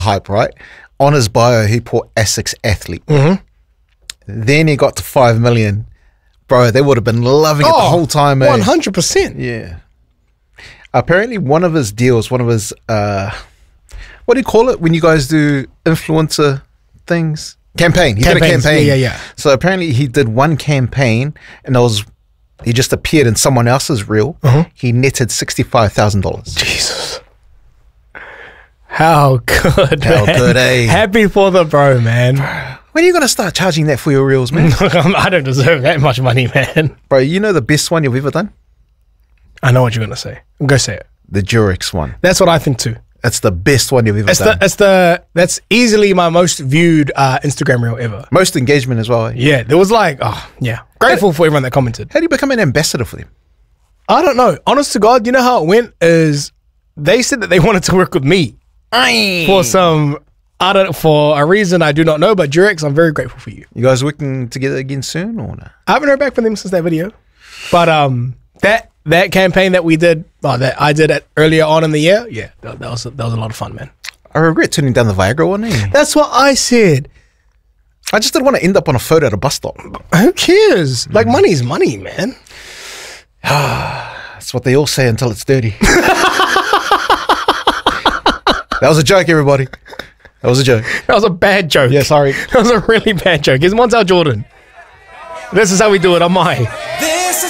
hype, right? On his bio, he put Essex athlete. Then he got to 5 million. Bro, they would have been loving it the whole time, 100%. Yeah. Apparently, one of his deals, what do you call it when you guys do influencer things? Campaign. He did a campaign. Yeah. So apparently he did one campaign and he just appeared in someone else's reel. He netted $65,000. Jesus. How good, How man. good, eh? Happy for the bro, man. When are you going to start charging that for your reels, man? I don't deserve that much money, man. Bro, you know the best one you've ever done? I know what you're going to say. Go say it. The Durex one. That's what I think too. That's the best one you've ever done. That's easily my most viewed Instagram reel ever. Most engagement as well. Yeah, there was grateful for everyone that commented. How do you become an ambassador for them? I don't know. Honest to God, you know how it went is they said that they wanted to work with me for a reason I do not know, but Durex, I'm very grateful for you. You guys working together again soon or no? I haven't heard back from them since that video, but that campaign that we did, that I did it earlier on in the year, yeah, that was a lot of fun, man. I regret turning down the Viagra one. That's what I said. I just didn't want to end up on a photo at a bus stop. Who cares? Like, money's money, man. That's what they all say until it's dirty. That was a joke, everybody. That was a joke. That was a bad joke. Yeah, sorry. That was a really bad joke. It's Montel Jordan. This is how we do it on my